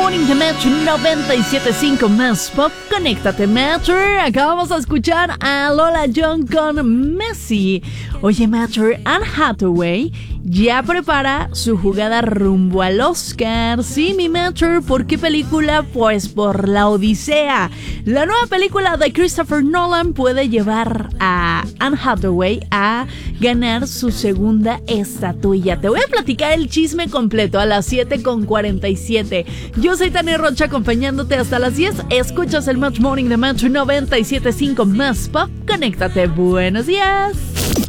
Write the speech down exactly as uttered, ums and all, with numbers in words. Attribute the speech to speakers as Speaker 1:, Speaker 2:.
Speaker 1: Morning de Metro noventa y siete punto cinco más pop. Conéctate, Metro. Acabamos de escuchar a Lola Young con Messi. Oye, Metro, Anne Hathaway ya prepara su jugada rumbo al Oscar. Sí, mi Metro, ¿por qué película? Pues por La Odisea. La nueva película de Christopher Nolan puede llevar a Anne Hathaway a ganar su segunda estatuilla. Te voy a platicar el chisme completo a las siete con cuarenta y siete. Yo soy Tania Rocha acompañándote hasta las diez. Escuchas el Match Morning de Metro noventa y siete punto cinco más pop. Conéctate. Buenos días.